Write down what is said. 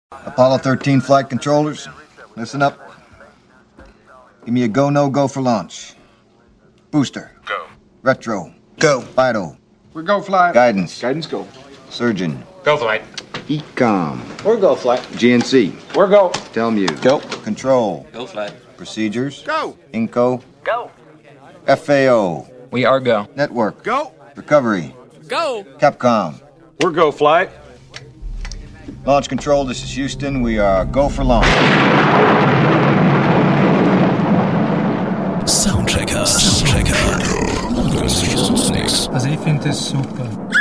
Apollo 13 flight controllers, listen up. Give me a go, no go for launch. Booster. Go. Retro. Go. Vital. We're go flight. Guidance. Guidance go. Surgeon. Go flight. Ecom. We're go flight. GNC. We're go. Telmu. Go. Control. Go flight. Procedures. Go. Inco. Go. FAO. We are go. Network. Go. Recovery. Go. Capcom. We're go flight. Launch control, this is Houston. We are go for launch. Soundchecker. Also ich finde das super.